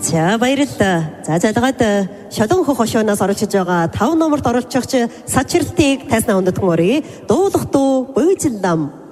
За баярлалаа. За залгаад шолон хөх хошооноос оролцож байгаа 5 номерт оролцогч Сачралтыг тайснаа өндөдгөн оръё. Дуулах дуу буйжин нам.